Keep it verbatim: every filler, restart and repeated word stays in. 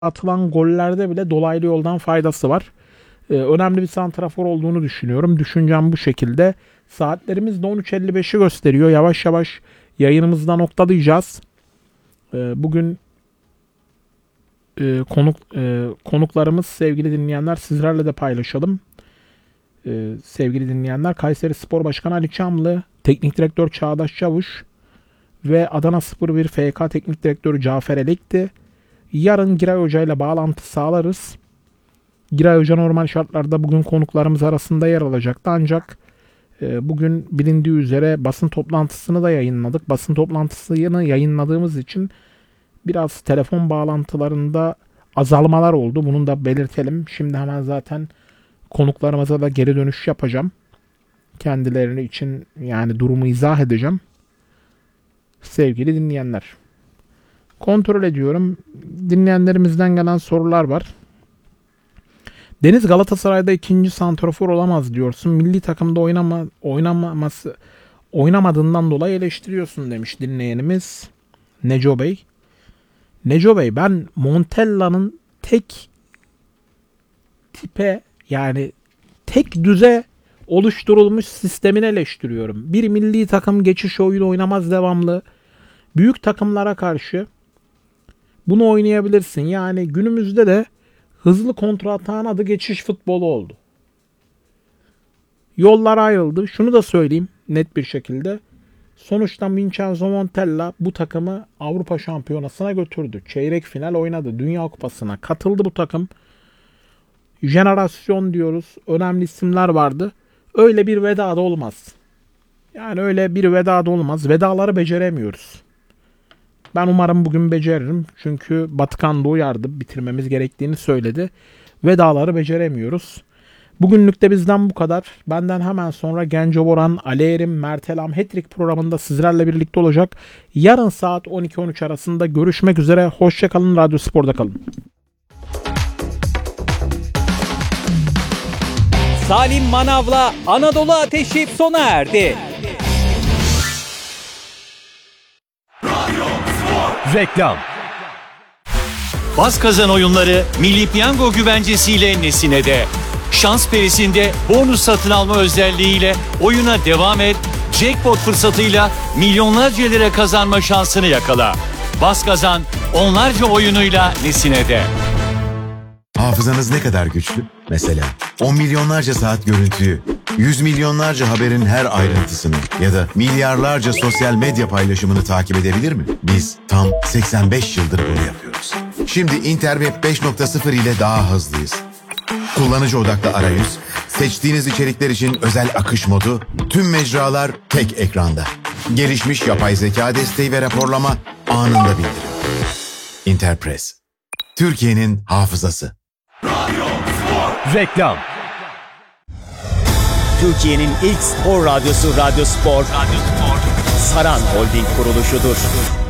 atılan gollerde bile dolaylı yoldan faydası var. Ee, önemli bir santrafor olduğunu düşünüyorum. Düşüncem bu şekilde. Saatlerimiz de on üç elli beşi gösteriyor. Yavaş yavaş yayınımızda noktalayacağız. Ee, bugün e, konuk e, konuklarımız, sevgili dinleyenler, sizlerle de paylaşalım. Ee, sevgili dinleyenler, Kayseri Spor Başkanı Ali Çamlı, Teknik Direktör Çağdaş Çavuş ve Adana sıfır bir F K Teknik Direktörü Cafer Elek'ti. Yarın Giray Hoca ile bağlantı sağlarız. Giray Hoca normal şartlarda bugün konuklarımız arasında yer alacaktı. Ancak e, bugün bilindiği üzere basın toplantısını da yayınladık. Basın toplantısını yayınladığımız için biraz telefon bağlantılarında azalmalar oldu. Bunu da belirtelim. Şimdi hemen zaten konuklarımıza da geri dönüş yapacağım. Kendilerini için yani durumu izah edeceğim. Sevgili dinleyenler, kontrol ediyorum. Dinleyenlerimizden gelen sorular var. Deniz, Galatasaray'da ikinci santrafor olamaz diyorsun. Milli takımda oynama, oynamaması oynamadığından dolayı eleştiriyorsun demiş dinleyenimiz Neco Bey. Neco Bey, ben Montella'nın tek tipe yani tek düze oluşturulmuş sistemini eleştiriyorum. Bir milli takım geçiş oyunu oynamaz devamlı. Büyük takımlara karşı bunu oynayabilirsin. Yani günümüzde de hızlı kontratağın adı geçiş futbolu oldu. Yollar ayrıldı. Şunu da söyleyeyim net bir şekilde. Sonuçta Vincenzo Montella bu takımı Avrupa Şampiyonası'na götürdü. Çeyrek final oynadı. Dünya Kupası'na katıldı bu takım. Jenerasyon diyoruz. Önemli isimler vardı. Öyle bir veda da olmaz. Yani öyle bir veda da olmaz. Vedaları beceremiyoruz. Ben umarım bugün beceririm. Çünkü Batıkan da uyardı. Bitirmemiz gerektiğini söyledi. Vedaları beceremiyoruz. Bugünlük de bizden bu kadar. Benden hemen sonra Genco Boran, Ali Erim, Mert Elam Hat-Trick programında sizlerle birlikte olacak. Yarın saat on iki on üç arasında görüşmek üzere. Hoşçakalın. Radyo Spor'da kalın. Salim Manav'la Anadolu Ateşi sona erdi. Reklam. Bas kazan oyunları Milli Piyango güvencesiyle Nesine'de. Şans perisinde bonus satın alma özelliğiyle oyuna devam et. Jackpot fırsatıyla milyonlarca lira kazanma şansını yakala. Bas kazan onlarca oyunuyla Nesine'de. Hafızanız ne kadar güçlü? Mesela on milyonlarca saat görüntüyü, yüz milyonlarca haberin her ayrıntısını ya da milyarlarca sosyal medya paylaşımını takip edebilir mi? Biz tam seksen beş yıldır bunu yapıyoruz. Şimdi Interweb beş nokta sıfır ile daha hızlıyız. Kullanıcı odaklı arayüz, seçtiğiniz içerikler için özel akış modu, tüm mecralar tek ekranda. Gelişmiş yapay zeka desteği ve raporlama anında bildirim. Interpress, Türkiye'nin hafızası. Reklam. Türkiye'nin ilk spor radyosu Radyo Spor, Radyo Spor. Saran Holding kuruluşudur.